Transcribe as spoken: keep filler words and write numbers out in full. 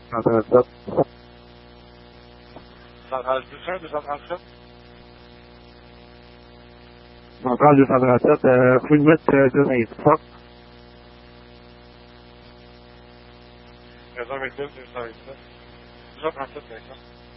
نتوسط. صار بالفعل بصوت عالي. مقال نتوسط خدمة دوني فقط. يا زلمة دلت يا زلمة بصوت عالي.